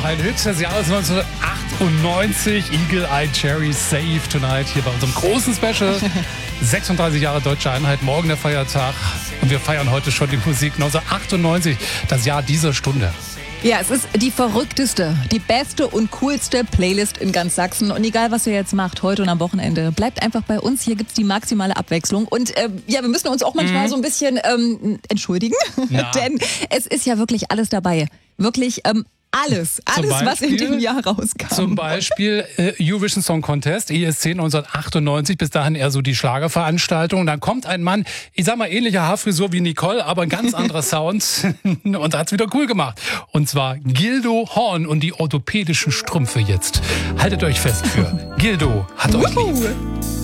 Ein Hit des Jahres 1998, Eagle Eye Cherry, Save Tonight, hier bei unserem großen Special. 36 Jahre Deutsche Einheit, morgen der Feiertag. Und wir feiern heute schon die Musik 1998, das Jahr dieser Stunde. Ja, es ist die verrückteste, die beste und coolste Playlist in ganz Sachsen. Und egal, was ihr jetzt macht, heute und am Wochenende, bleibt einfach bei uns. Hier gibt's die maximale Abwechslung. Und ja, wir müssen uns auch manchmal so ein bisschen entschuldigen. Ja. Denn es ist ja wirklich alles dabei. Wirklich alles, was in dem Jahr rauskam. Zum Beispiel Eurovision Song Contest, ESC 1998, bis dahin eher so die Schlagerveranstaltung. Dann kommt ein Mann, ich sag mal ähnliche Haarfrisur wie Nicole, aber ein ganz anderer Sound und hat's wieder cool gemacht. Und zwar Gildo Horn und die orthopädischen Strümpfe jetzt. Haltet euch fest für Gildo hat euch lieb.